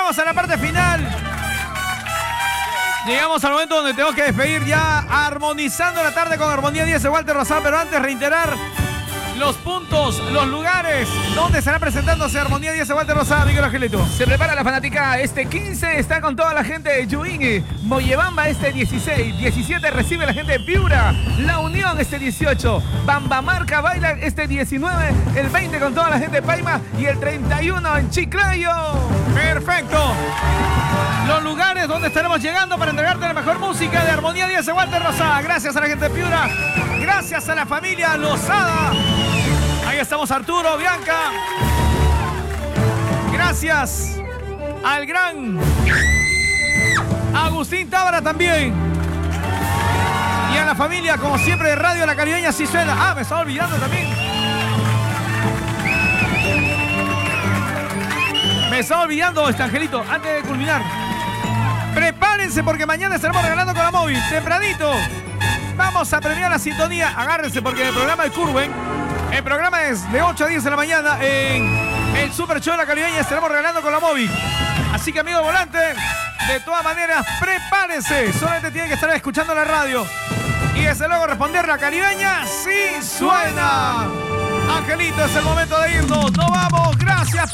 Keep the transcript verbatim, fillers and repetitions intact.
Llegamos a la parte final. Llegamos al momento donde tengo que despedir ya, armonizando la tarde con Armonía diez de Walter Rosán, pero antes reiterar los puntos, los lugares donde estará presentándose Armonía diez de Walter Rosán, Miguel Angelito. Se prepara la fanática este quince, está con toda la gente de Yuín, Mollebamba este dieciséis, diecisiete recibe la gente de Piura, La Unión este dieciocho, Bambamarca baila este diecinueve, el veinte con toda la gente de Paima y el treinta y uno en Chiclayo. Perfecto. Los lugares donde estaremos llegando para entregarte la mejor música de Armonía diez de Walter Rosán. Gracias a la gente de Piura, gracias a la familia Lozada. Ahí estamos Arturo, Bianca. Gracias al gran Agustín Tábara también. Y a la familia, como siempre, de Radio La Caribeña sí suena. Ah, me estaba olvidando también. Me estaba olvidando, este Angelito, antes de culminar. Prepárense porque mañana estaremos regalando con la móvil. Tempranito. Vamos a premiar la sintonía. Agárrense porque el programa de Curwen, el programa es de ocho a diez de la mañana en el Super Show de La Caribeña. Estaremos regalando con la móvil. Así que, amigo volante, de todas maneras, prepárense. Solamente tienen que estar escuchando la radio. Y desde luego responder La Caribeña sí suena. Angelito, es el momento de irnos. Nos vamos. Gracias.